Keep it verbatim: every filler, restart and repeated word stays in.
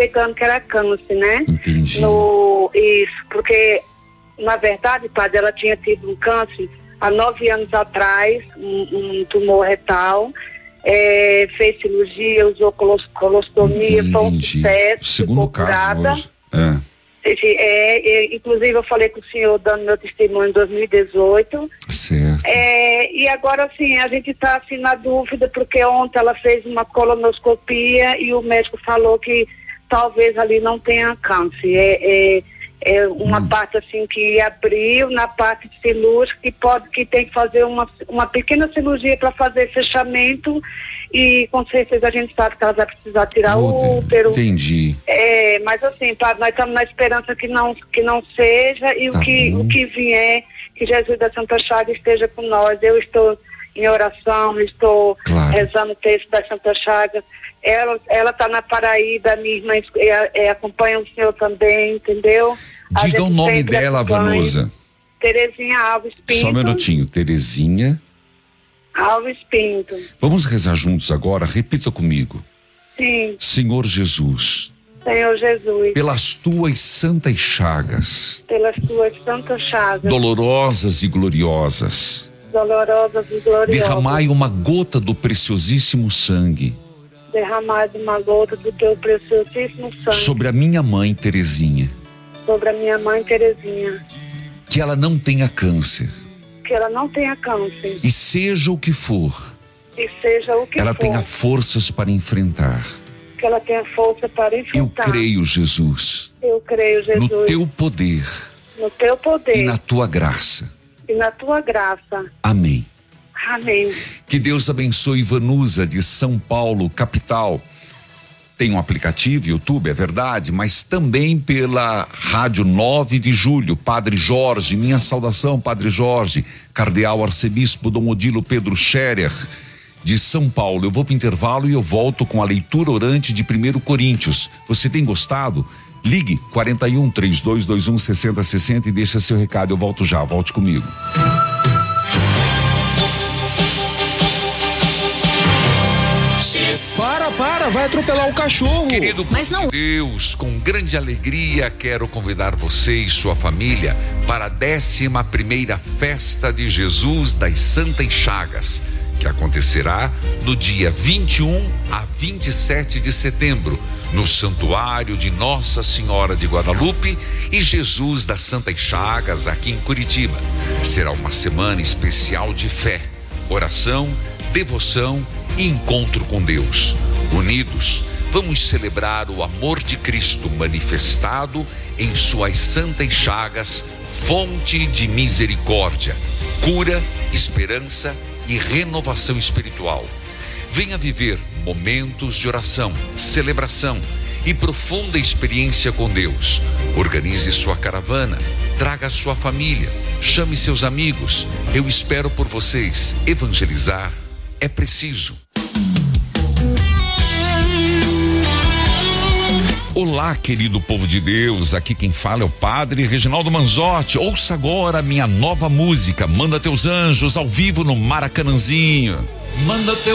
suspeitando que era câncer, né? Entendi. No, isso, porque, na verdade, padre, ela tinha tido um câncer há nove anos atrás, um, um tumor retal, é, fez cirurgia, usou colos, colostomia, entendi, foi um entendi. sucesso, Segundo ficou caso curada. hoje. É. É, é, inclusive eu falei com o senhor dando meu testemunho em dois mil e dezoito. Certo. É, e agora assim, a gente está assim na dúvida, porque ontem ela fez uma colonoscopia e o médico falou que talvez ali não tenha câncer. É, é, é uma hum. parte assim que abriu na parte cirúrgica, que pode, que tem que fazer uma, uma pequena cirurgia para fazer fechamento, e com certeza a gente sabe que ela vai precisar tirar oh, o útero. Entendi. É, mas assim, padre, nós estamos na esperança que não, que não seja, e tá o, que, o que vier, que Jesus da Santa Chaga esteja com nós. Eu estou em oração, estou claro. rezando o texto da Santa Chaga. Ela ela está na Paraíba, minha irmã é, é, acompanha o senhor também, entendeu? Diga o nome dela, acompanha. Vanusa. Terezinha Alves Pinto. Só um minutinho, Terezinha Alves Pinto. Vamos rezar juntos agora, repita comigo. Sim. Senhor Jesus. Senhor Jesus. Pelas tuas santas chagas. Pelas tuas santas chagas. Dolorosas e gloriosas. Dolorosas e gloriosas. Derramai uma gota do preciosíssimo sangue. Derramai uma gota do teu preciosíssimo sangue. Sobre a minha mãe Terezinha. Sobre a minha mãe Terezinha. Que ela não tenha câncer. Que ela não tenha câncer. E seja o que for. E seja o que ela for. tenha forças para enfrentar. Que ela tenha força para enfrentar. Eu creio, Jesus. Eu creio, Jesus. No teu poder. No teu poder. E na tua graça. E na tua graça. Amém. Amém. Que Deus abençoe Vanusa de São Paulo, capital. Tem um aplicativo, YouTube, é verdade, mas também pela Rádio nove de julho, Padre Jorge, minha saudação, Padre Jorge, Cardeal Arcebispo Dom Odilo Pedro Scherer, de São Paulo. Eu vou para o intervalo e eu volto com a leitura orante de primeiro Coríntios. Você tem gostado? Ligue quarenta e um, trinta e dois, vinte e um, sessenta, sessenta e deixa seu recado. Eu volto já, volte comigo. Para, para, vai atropelar o cachorro. Querido Mas não. Deus, com grande alegria quero convidar você e sua família para a décima primeira festa de Jesus das Santas Chagas, que acontecerá no dia vinte e um a vinte e sete de setembro, no Santuário de Nossa Senhora de Guadalupe e Jesus das Santas Chagas, aqui em Curitiba. Será uma semana especial de fé, oração, devoção e encontro com Deus. Unidos, vamos celebrar o amor de Cristo manifestado em suas santas chagas, fonte de misericórdia, cura, esperança e renovação espiritual. Venha viver momentos de oração, celebração e profunda experiência com Deus. Organize sua caravana, traga sua família, chame seus amigos. Eu espero por vocês. Evangelizar é preciso. Olá, querido povo de Deus, aqui quem fala é o Padre Reginaldo Manzotti. Ouça agora a minha nova música, Manda Teus Anjos, ao vivo no Maracanãzinho. Manda teu